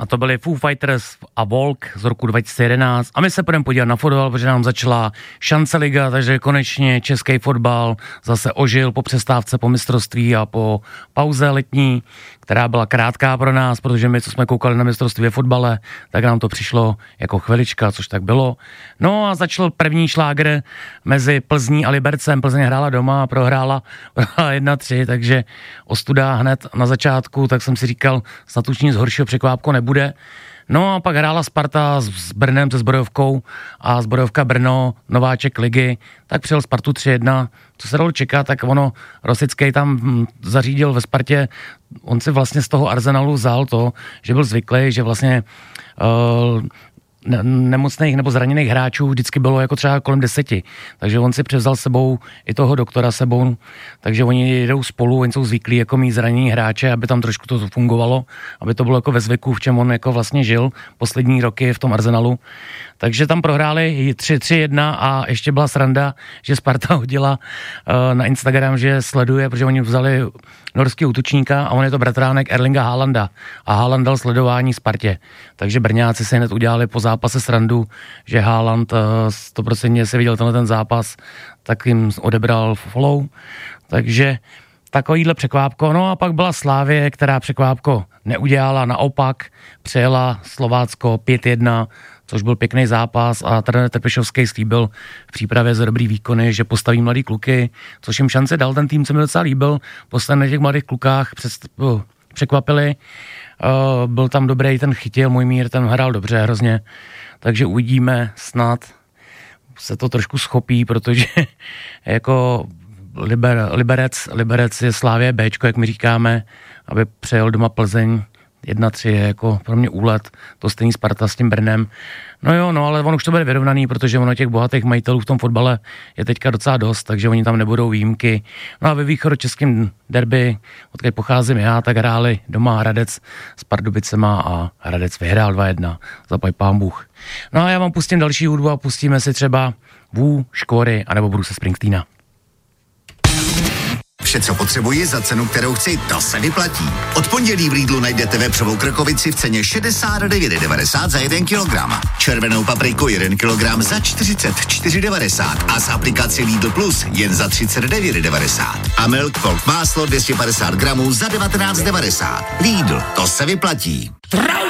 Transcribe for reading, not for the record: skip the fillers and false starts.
to byli Foo Fighters a Volk z roku 2011 a my se půjdeme podívat na fotbal, protože nám začala šance liga, takže konečně český fotbal zase ožil po přestávce, po mistrovství a po pauze letní, která byla krátká pro nás, protože my, co jsme koukali na mistrovství ve fotbale, tak nám to přišlo jako chvilička, což tak bylo. No a začal první šlágr mezi Plzní a Libercem. Plzeň hrála doma a prohrála 1-3, takže ostuda hned na začátku, tak jsem si říkal, snad už nic horšího překvápko nebude. No a pak hrála Sparta s Brnem, se Zbrojovkou a Zbrojovka Brno, nováček ligy, tak přijel Spartu 3-1. Co se dalo čekat, tak ono, Rosický tam zařídil ve Spartě, on si vlastně z toho Arsenalu vzal to, že byl zvyklý, že vlastně nemocných nebo zraněných hráčů vždycky bylo jako třeba kolem 10. Takže on si převzal sebou i toho doktora sebou, takže oni jdou spolu, oni jsou zvyklí jako mít zranění hráče, aby tam trošku to fungovalo, aby to bylo jako ve zvyku, v čem on jako vlastně žil poslední roky v tom Arsenalu. Takže tam prohráli 3-1 a ještě byla sranda, že Sparta hodila na Instagram, že sleduje, protože oni vzali norský útočníka a on je to bratránek Erlinga Haalanda a Haaland dal sledování Spartě. Takže Brňáci se hned udělali po zápase srandu, že Haaland 100% se viděl ten zápas, tak jim odebral follow. Takže takovýhle překvápko. No a pak byla Slávie, která překvápko neudělala, naopak přejela Slovácko 5-1, což byl pěkný zápas a trenér Trpišovský slíbil v přípravě za dobrý výkony, že postaví mladý kluky, což jim šance dal, ten tým se mi docela líbil, postavili na těch mladých klukách, překvapili, byl tam dobrý, ten chytil Mojmír, ten hrál dobře hrozně, takže uvidíme, snad se to trošku schopí, protože jako Liberec je Slávě Bčko, jak my říkáme, aby přejel doma Plzeň 1-3 je jako pro mě úlet, to stejný Sparta s tím Brnem. No jo, no ale on už to bude vyrovnaný, protože ono těch bohatých majitelů v tom fotbale je teďka docela dost, takže oni tam nebudou výjimky. No a ve východočeském derby, odkud pocházím já, tak hráli doma Hradec s Pardubicema a Hradec vyhrál 2-1, zaplať pán Bůh. No a já vám pustím další hudbu a pustíme si třeba Vů, Škvory anebo Bruce Springsteena. Vše, co potřebuji za cenu, kterou chci, to se vyplatí. Od pondělí v Lidlu najdete vepřovou krkovici v ceně 69,90 za 1 kilogram. Červenou papriku 1 kilogram za 44,90 a z aplikaci Lidl Plus jen za 39,90. A Milk Folk máslo 250 gramů za 19,90. Lidl, to se vyplatí.